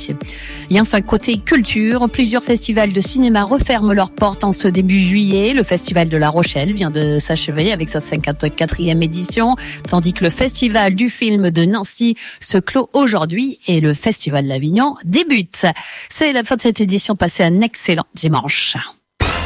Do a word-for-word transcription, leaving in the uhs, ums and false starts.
Et enfin, côté culture, plusieurs festivals de cinéma referment leurs portes en ce début juillet. Le Festival de La Rochelle vient de s'achever avec sa cinquante-quatrième édition, tandis que le Festival du film de Nancy se clôt aujourd'hui et le Festival d'Avignon débute. C'est la fin de cette édition. Passez un excellent dimanche.